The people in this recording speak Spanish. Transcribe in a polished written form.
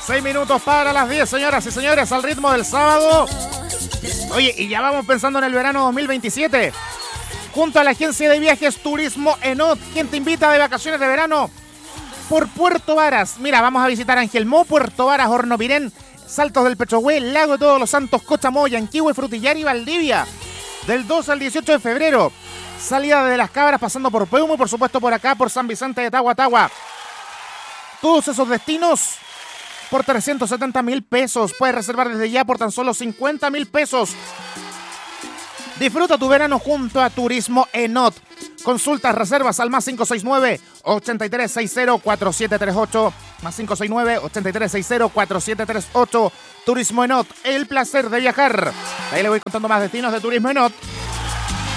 6 minutos para las 10, señoras y señores, al ritmo del sábado. Oye, y ya vamos pensando en el verano 2027. Junto a la agencia de viajes Turismo Enot, quien te invita de vacaciones de verano por Puerto Varas. Mira, vamos a visitar Angelmó, Puerto Varas, Hornopirén, Saltos del Pechohue, Lago de Todos los Santos, Cochamoy, Yanquihue, Frutillar y Valdivia. Del 2 al 18 de febrero. Salida de Las Cabras pasando por Peumo y por supuesto por acá, por San Vicente de Tagua. Todos esos destinos por 370,000 pesos. Puedes reservar desde ya por tan solo 50,000 pesos. Disfruta tu verano junto a Turismo Enot. Consultas, reservas al más 569-8360-4738. Más 569-8360-4738. Turismo Enot, el placer de viajar. Ahí le voy contando más destinos de Turismo Enot.